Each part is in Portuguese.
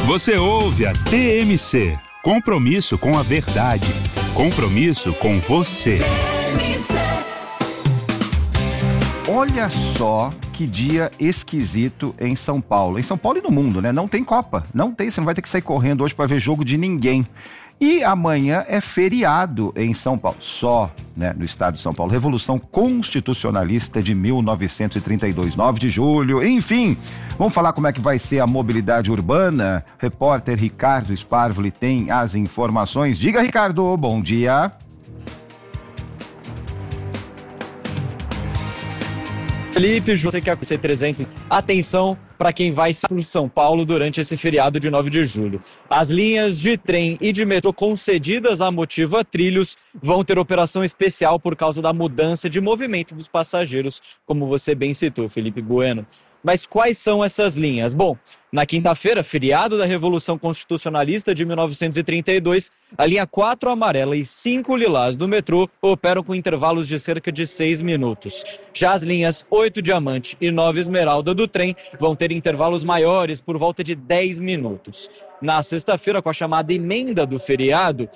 Você ouve a TMC. Compromisso com a verdade. Compromisso com você. Olha só que dia esquisito em São Paulo. Em São Paulo e no mundo, né? Não tem Copa. Não tem, você não vai ter que sair correndo hoje para ver jogo de ninguém. E amanhã é feriado em São Paulo, só, né, no estado de São Paulo. Revolução Constitucionalista de 1932, 9 de julho, enfim. Vamos falar como é que vai ser a mobilidade urbana? Repórter Ricardo Sparvoli tem as informações. Diga, Ricardo, bom dia. Felipe, você quer ser 300? Atenção para quem vai para São Paulo durante esse feriado de 9 de julho. As linhas de trem e de metrô concedidas à Motiva Trilhos vão ter operação especial por causa da mudança de movimento dos passageiros, como você bem citou, Felipe Bueno. Mas quais são essas linhas? Bom, na quinta-feira, feriado da Revolução Constitucionalista de 1932, a linha 4 amarela e 5 lilás do metrô operam com intervalos de cerca de 6 minutos. Já as linhas 8 diamante e 9 esmeralda do trem vão ter intervalos maiores por volta de 10 minutos. Na sexta-feira, com a chamada emenda do feriado,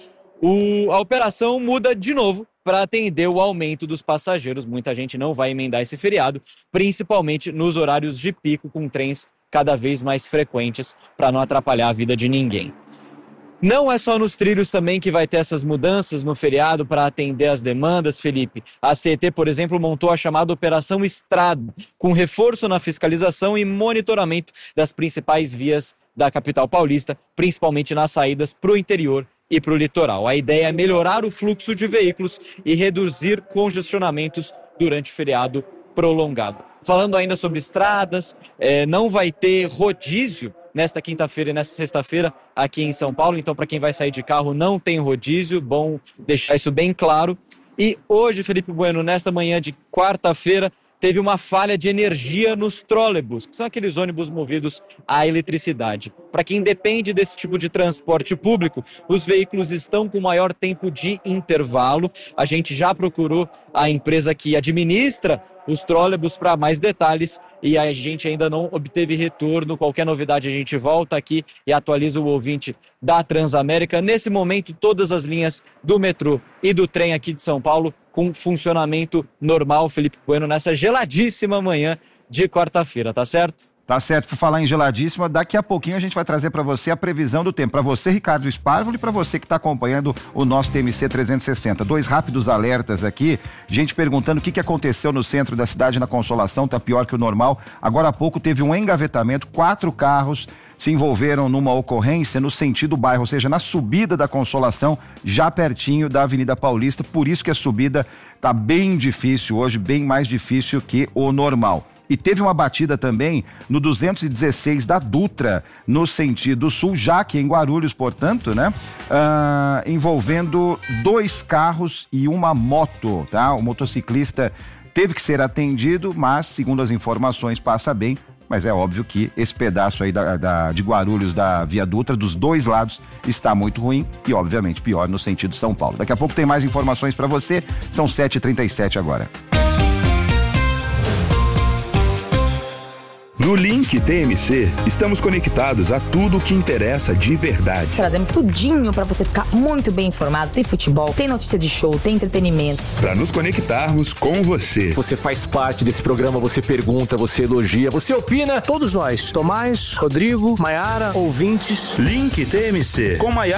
a operação muda de novo para atender o aumento dos passageiros. Muita gente não vai emendar esse feriado, principalmente nos horários de pico, com trens cada vez mais frequentes, para não atrapalhar a vida de ninguém. Não é só nos trilhos também que vai ter essas mudanças no feriado para atender as demandas, Felipe. A CET, por exemplo, montou a chamada Operação Estrada, com reforço na fiscalização e monitoramento das principais vias da capital paulista, principalmente nas saídas para o interior e para o litoral. A ideia é melhorar o fluxo de veículos e reduzir congestionamentos durante o feriado prolongado. Falando ainda sobre estradas, não vai ter rodízio nesta quinta-feira e nesta sexta-feira aqui em São Paulo, então para quem vai sair de carro não tem rodízio, bom deixar isso bem claro. E hoje, Felipe Bueno, nesta manhã de quarta-feira, teve uma falha de energia nos trólebus, que são aqueles ônibus movidos à eletricidade. Para quem depende desse tipo de transporte público, os veículos estão com maior tempo de intervalo. A gente já procurou a empresa que administra os trólebus para mais detalhes e a gente ainda não obteve retorno. Qualquer novidade a gente volta aqui e atualiza o ouvinte da Transamérica. Nesse momento, todas as linhas do metrô e do trem aqui de São Paulo com funcionamento normal, Felipe Bueno, nessa geladíssima manhã de quarta-feira, tá certo? Tá certo, por falar em geladíssima, daqui a pouquinho a gente vai trazer para você a previsão do tempo. Para você, Ricardo Sparvoli, e para você que está acompanhando o nosso TMC 360. 2 rápidos alertas aqui, gente perguntando o que aconteceu no centro da cidade, na Consolação, tá pior que o normal. Agora há pouco teve um engavetamento, 4 carros se envolveram numa ocorrência no sentido bairro, ou seja, na subida da Consolação, já pertinho da Avenida Paulista, por isso que a subida tá bem difícil hoje, bem mais difícil que o normal. E teve uma batida também no 216 da Dutra, no sentido sul, já que em Guarulhos, portanto, né? Envolvendo 2 carros e uma moto, tá? O motociclista teve que ser atendido, mas, segundo as informações, passa bem. Mas é óbvio que esse pedaço aí de Guarulhos, da Via Dutra, dos 2 lados, está muito ruim e, obviamente, pior no sentido São Paulo. Daqui a pouco tem mais informações para você, são 7h37 agora. No Link TMC, estamos conectados a tudo o que interessa de verdade. Trazemos tudinho para você ficar muito bem informado. Tem futebol, tem notícia de show, tem entretenimento. Para nos conectarmos com você. Você faz parte desse programa, você pergunta, você elogia, você opina. Todos nós, Tomás, Rodrigo, Maiara, ouvintes. Link TMC, com Maiara